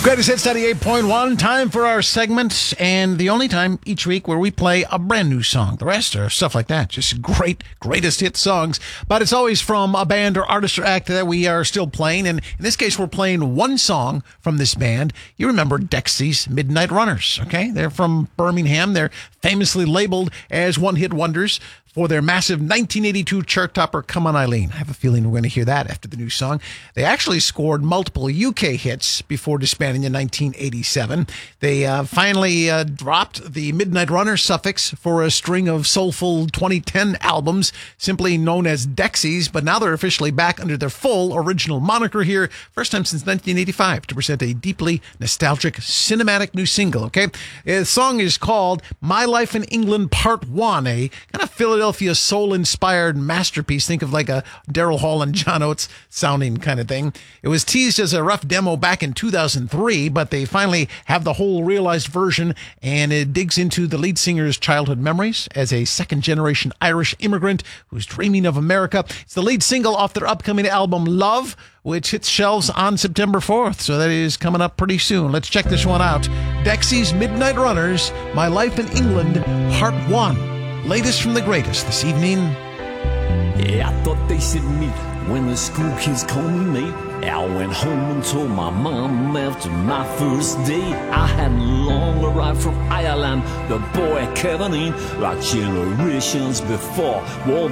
Greatest Hits 98.1, time for our segment, and the only time each week where we play a brand new song. The rest are stuff like that, just greatest hit songs, but it's always from a band or artist or act that we are still playing, and in this case we're playing one song from this band. You remember Dexys Midnight Runners, okay? They're from Birmingham. They're famously labeled as one-hit wonders for their massive 1982 chart topper, Come On Eileen. I have a feeling we're going to hear that after the new song. They actually scored multiple UK hits before disbanding in 1987. They finally dropped the Midnight Runner suffix for a string of soulful 2010 albums, simply known as Dexys, but now they're officially back under their full original moniker here, first time since 1985, to present a deeply nostalgic cinematic new single, okay? The song is called My Life in England Part 1, a kind of Philadelphia soul-inspired masterpiece. Think of like a Daryl Hall and John Oates sounding kind of thing. It was teased as a rough demo back in 2003, but they finally have the whole realized version, and it digs into the lead singer's childhood memories as a second-generation Irish immigrant who's dreaming of America. It's the lead single off their upcoming album, Love, which hits shelves on September 4th, so that is coming up pretty soon. Let's check this one out. Dexys Midnight Runners, My Life in England, Part 1. Latest from the greatest this evening. Yeah, I thought they said meet when the school kids called me mate. I went home and told my mom after my first date I hadn't long arrived from Ireland. The boy Kevin in, like generations before, wore